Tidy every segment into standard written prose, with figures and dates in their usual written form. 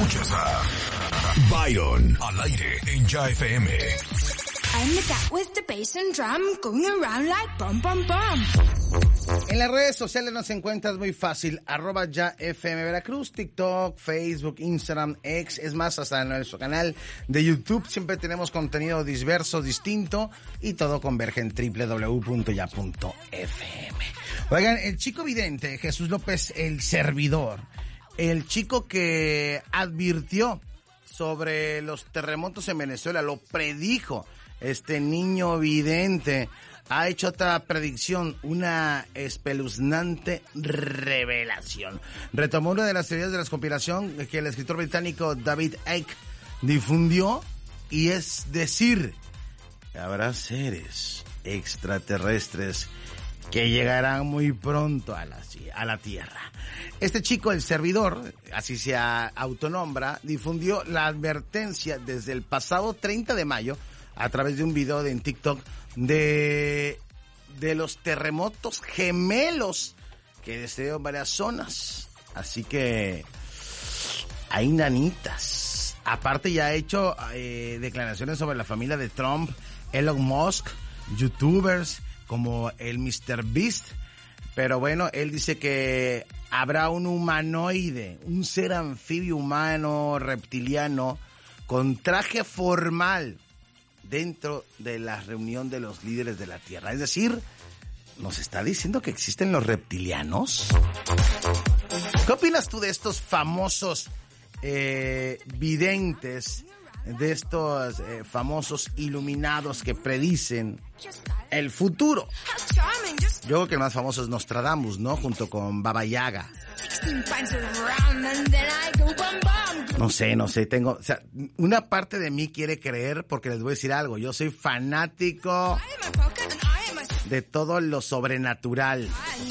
Escuchas a Byron al aire en Ya FM. I'm the cat with the bass and drum going around like bum bum bum. En las redes sociales nos encuentras muy fácil, @YaFM Veracruz, TikTok, Facebook, Instagram, X, es más, hasta en nuestro canal de YouTube siempre tenemos contenido diverso, distinto y todo converge en www.ya.fm. Oigan, el chico vidente, Jesús López, el servidor, el chico que advirtió sobre los terremotos en Venezuela, lo predijo. Este niño vidente ha hecho otra predicción, una espeluznante revelación. Retomó una de las teorías de la conspiración que el escritor británico David Icke difundió, y es decir, que habrá seres extraterrestres que llegarán muy pronto a la Tierra. Este chico, el servidor, así se autonombra, difundió la advertencia desde el pasado 30 de mayo a través de un video en TikTok de los terremotos gemelos que destruyeron varias zonas. Así que hay nanitas. Aparte ya ha hecho declaraciones sobre la familia de Trump, Elon Musk, youtubers como el Mr. Beast. Pero bueno, él dice que habrá un humanoide, un ser anfibio humano, reptiliano, con traje formal dentro de la reunión de los líderes de la Tierra. Es decir, ¿nos está diciendo que existen los reptilianos? ¿Qué opinas tú de estos famosos videntes, de estos famosos iluminados que predicen el futuro? Yo creo que el más famoso es Nostradamus, ¿no? Junto con Baba Yaga. No sé, tengo, o sea, una parte de mí quiere creer, porque les voy a decir algo, yo soy fanático de todo lo sobrenatural,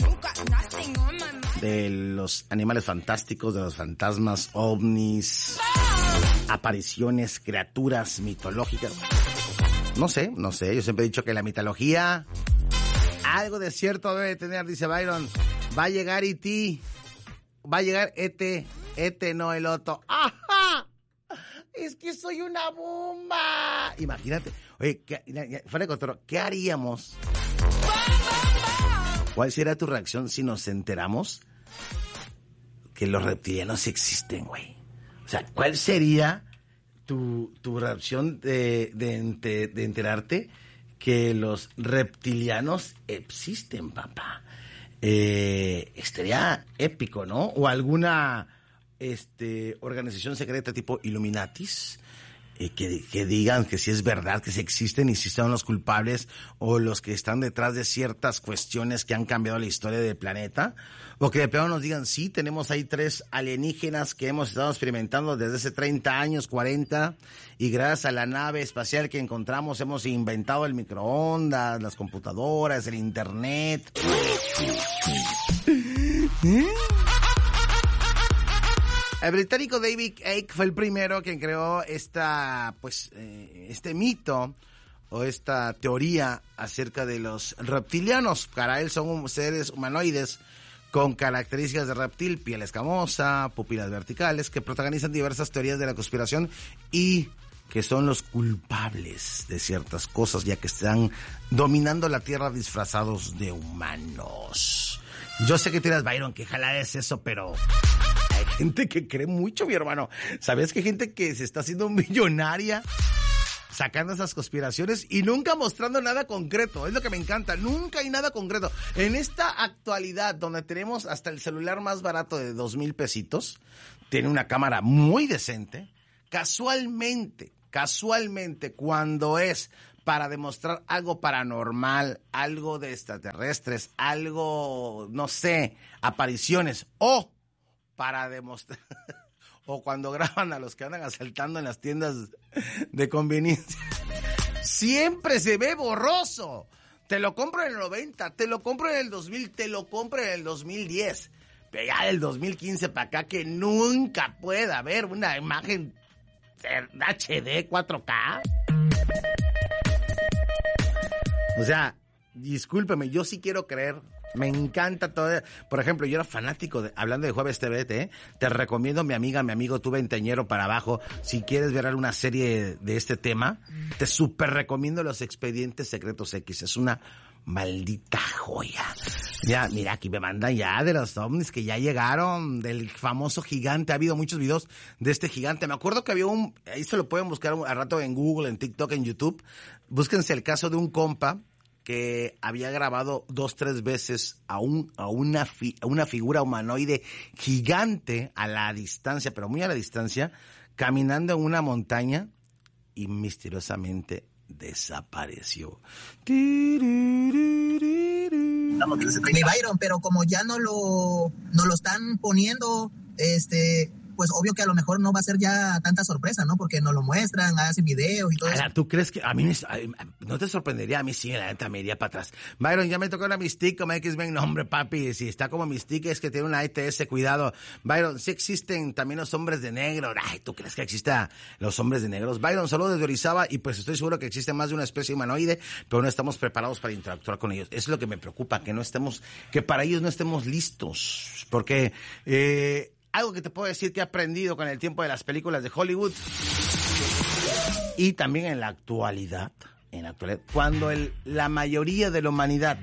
de los animales fantásticos, de los fantasmas, ovnis, apariciones, criaturas mitológicas. No sé, yo siempre he dicho que la mitología algo de cierto debe tener, dice Byron. Va a llegar E.T., va a llegar E.T., no el otro. ¡Ajá! Es que soy una bomba. Imagínate. Oye, fuera de control, ¿qué haríamos? ¿Cuál sería tu reacción si nos enteramos que los reptilianos existen, güey? O sea, ¿cuál sería tu reacción de enterarte que los reptilianos existen, papá? Estaría épico, ¿no? O alguna organización secreta tipo Illuminatis, que digan que si es verdad que sí existen y si son los culpables o los que están detrás de ciertas cuestiones que han cambiado la historia del planeta, o que de plano nos digan, sí, tenemos ahí 3 alienígenas que hemos estado experimentando desde hace 30 años, 40, y gracias a la nave espacial que encontramos hemos inventado el microondas, las computadoras, el internet. El británico David Icke fue el primero quien creó este mito o esta teoría acerca de los reptilianos. Para él son seres humanoides con características de reptil, piel escamosa, pupilas verticales, que protagonizan diversas teorías de la conspiración y que son los culpables de ciertas cosas, ya que están dominando la Tierra disfrazados de humanos. Yo sé que tienes, Byron, que ojalá es eso, pero hay gente que cree mucho, mi hermano. ¿Sabes que hay gente que se está haciendo millonaria sacando esas conspiraciones y nunca mostrando nada concreto? Es lo que me encanta, nunca hay nada concreto. En esta actualidad, donde tenemos hasta el celular más barato de 2,000 pesitos, tiene una cámara muy decente, casualmente, cuando es para demostrar algo paranormal, algo de extraterrestres, algo, no sé, apariciones, o para demostrar, o cuando graban a los que andan asaltando en las tiendas de conveniencia, siempre se ve borroso. Te lo compro en el 90, te lo compro en el 2000, te lo compro en el 2010, pero ya del 2015 para acá que nunca pueda haber una imagen HD 4K. O sea, discúlpeme, yo sí quiero creer Me encanta todo. Por ejemplo, yo era fanático, hablando de Jueves TV, te recomiendo, mi amiga, mi amigo, tu veinteañero para abajo. Si quieres ver alguna serie de este tema, te súper recomiendo Los Expedientes Secretos X. Es una maldita joya. Ya, mira, aquí me mandan ya de los ovnis que ya llegaron, del famoso gigante. Ha habido muchos videos de este gigante. Me acuerdo que había ahí se lo pueden buscar al rato en Google, en TikTok, en YouTube. Búsquense el caso de un compa que había grabado 2-3 veces a una figura humanoide gigante a la distancia, pero muy a la distancia, caminando en una montaña y misteriosamente desapareció. Mi Byron, pero como ya no lo están poniendo, pues obvio que a lo mejor no va a ser ya tanta sorpresa, ¿no? Porque nos lo muestran, hacen videos y todo eso. ¿Tú crees que a mí no te sorprendería? A mí sí, la neta me iría para atrás. Byron, ya me tocó una Mystique como X-Men. No, hombre, papi, si está como Mystique es que tiene una ETS, cuidado. Byron, sí existen también los hombres de negro. Ay, ¿tú crees que existen los hombres de negros? Byron, saludos desde Orizaba y pues estoy seguro que existe más de una especie humanoide, pero no estamos preparados para interactuar con ellos. Eso es lo que me preocupa, que para ellos no estemos listos. Porque, algo que te puedo decir que he aprendido con el tiempo de las películas de Hollywood y también en la actualidad, cuando la mayoría de la humanidad,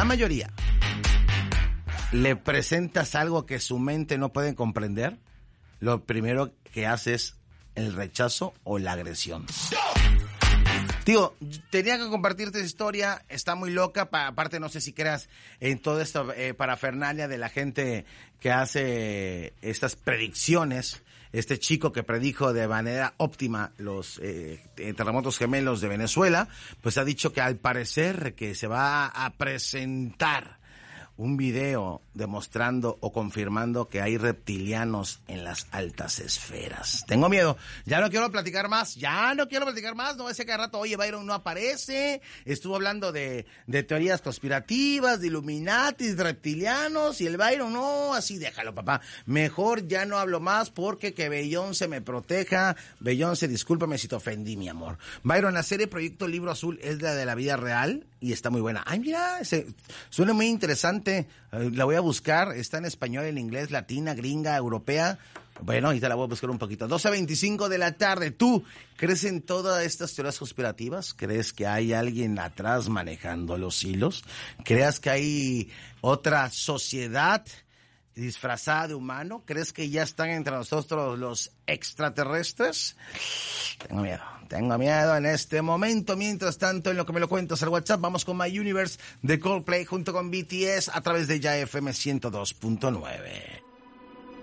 le presentas algo que su mente no puede comprender, lo primero que hace es el rechazo o la agresión. Tío, tenía que compartirte esa historia, está muy loca, aparte no sé si creas en todo esto parafernalia de la gente que hace estas predicciones. Este chico que predijo de manera óptima los terremotos gemelos de Venezuela, pues ha dicho que al parecer que se va a presentar un video demostrando o confirmando que hay reptilianos en las altas esferas. Tengo miedo. Ya no quiero platicar más. No va a ser cada rato, oye, Byron no aparece. Estuvo hablando de teorías conspirativas, de Illuminati, de reptilianos, y el Byron no, así déjalo, papá. Mejor ya no hablo más porque que Beyoncé me proteja. Beyoncé, discúlpame si te ofendí, mi amor. Byron, la serie Proyecto Libro Azul es la de la vida real y está muy buena. Ay, mira, suena muy interesante. La voy a buscar, está en español, en inglés, latina, gringa, europea. Bueno, ahorita la voy a buscar un poquito. 12:25 de la tarde. ¿Tú crees en todas estas teorías conspirativas? ¿Crees que hay alguien atrás manejando los hilos? ¿Crees que hay otra sociedad disfrazada de humano? ¿Crees que ya están entre nosotros los extraterrestres? Tengo miedo en este momento. Mientras tanto, en lo que me lo cuentas al WhatsApp, vamos con My Universe de Coldplay junto con BTS a través de Ya FM 102.9.